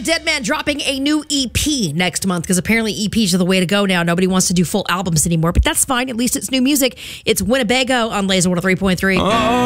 Deadman dropping a new EP next month because apparently EPs are the way to go now. Nobody wants to do full albums anymore, but that's fine. At least it's new music. It's Winnebago on Laser 103.3.